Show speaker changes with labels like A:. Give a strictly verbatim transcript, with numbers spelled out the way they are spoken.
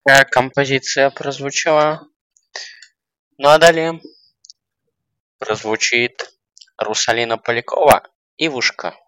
A: Такая композиция прозвучала. Ну а далее прозвучит Русалина Полякова «Ивушка».